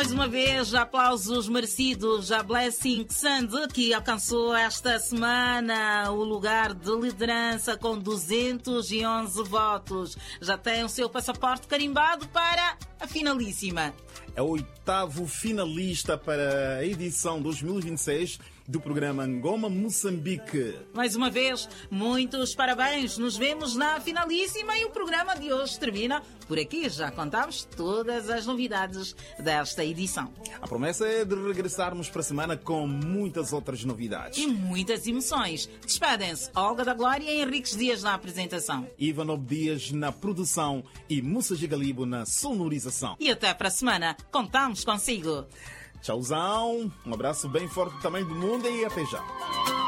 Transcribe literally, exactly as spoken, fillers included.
Mais uma vez, aplausos merecidos à Blessing Sand, que alcançou esta semana o lugar de liderança com duzentos e onze votos. Já tem o seu passaporte carimbado para a finalíssima. É o oitavo finalista para a edição dois mil e vinte e seis do programa Ngoma Moçambique. Mais uma vez, muitos parabéns. Nos vemos na finalíssima e o programa de hoje termina por aqui. Já contamos todas as novidades desta edição. A promessa é de regressarmos para a semana com muitas outras novidades. E muitas emoções. Despedem-se Olga da Glória e Henriques Dias na apresentação. Ivanov Dias na produção e Moussa Galibo na sonorização. E até para a semana. Contamos consigo. Tchauzão, um abraço bem forte do tamanho do mundo e até já.